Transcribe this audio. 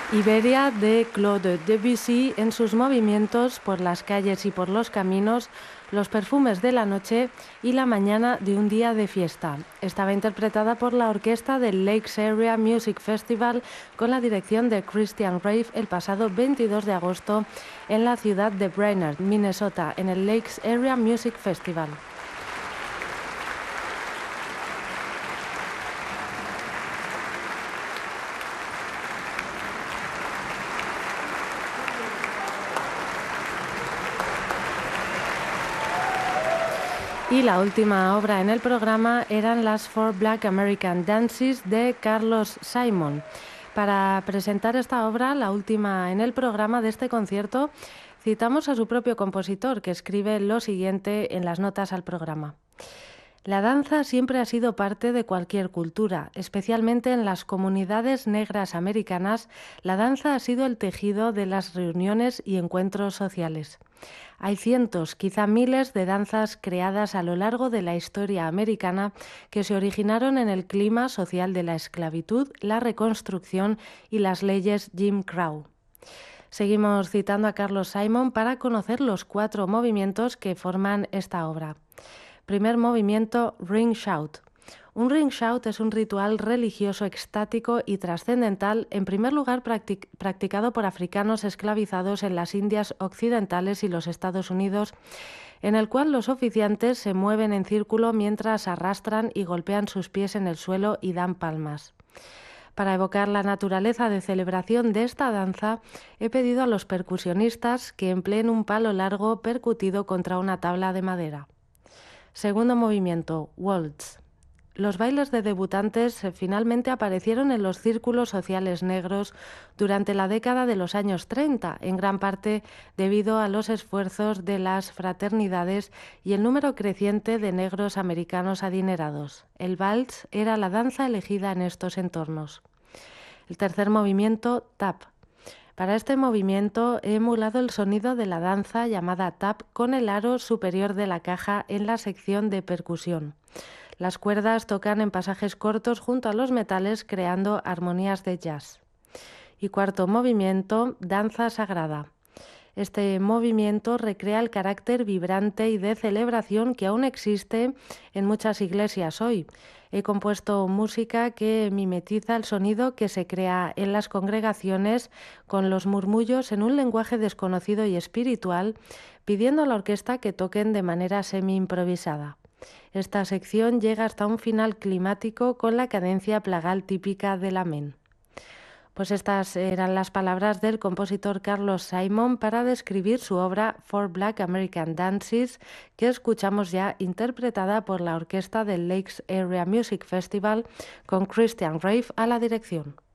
Iberia de Claude Debussy en sus movimientos por las calles y por los caminos, los perfumes de la noche y la mañana de un día de fiesta. Estaba interpretada por la orquesta del Lakes Area Music Festival con la dirección de Christian Rave el pasado 22 de agosto en la ciudad de Brainerd, Minnesota, en el Lakes Area Music Festival. Y la última obra en el programa eran las Four Black American Dances de Carlos Simon. Para presentar esta obra, la última en el programa de este concierto, citamos a su propio compositor, que escribe lo siguiente en las notas al programa. La danza siempre ha sido parte de cualquier cultura, especialmente en las comunidades negras americanas. La danza ha sido el tejido de las reuniones y encuentros sociales. Hay cientos, quizá miles de danzas creadas a lo largo de la historia americana que se originaron en el clima social de la esclavitud, la reconstrucción y las leyes Jim Crow. Seguimos citando a Carlos Simon para conocer los 4 movimientos que forman esta obra. Primer movimiento, Ring Shout. Un ring shout es un ritual religioso extático y trascendental, en primer lugar practicado por africanos esclavizados en las Indias Occidentales y los Estados Unidos, en el cual los oficiantes se mueven en círculo mientras arrastran y golpean sus pies en el suelo y dan palmas. Para evocar la naturaleza de celebración de esta danza, he pedido a los percusionistas que empleen un palo largo percutido contra una tabla de madera. Segundo movimiento, Waltz. Los bailes de debutantes finalmente aparecieron en los círculos sociales negros durante la década de los años 30, en gran parte debido a los esfuerzos de las fraternidades y el número creciente de negros americanos adinerados. El vals era la danza elegida en estos entornos. El tercer movimiento, Tap. Para este movimiento he emulado el sonido de la danza llamada tap con el aro superior de la caja en la sección de percusión. Las cuerdas tocan en pasajes cortos junto a los metales creando armonías de jazz. Y cuarto movimiento, danza sagrada. Este movimiento recrea el carácter vibrante y de celebración que aún existe en muchas iglesias hoy. He compuesto música que mimetiza el sonido que se crea en las congregaciones con los murmullos en un lenguaje desconocido y espiritual, pidiendo a la orquesta que toquen de manera semi-improvisada. Esta sección llega hasta un final climático con la cadencia plagal típica del amén. Pues estas eran las palabras del compositor Carlos Simon para describir su obra Four Black American Dances, que escuchamos ya interpretada por la orquesta del Lakes Area Music Festival con Christian Rave a la dirección.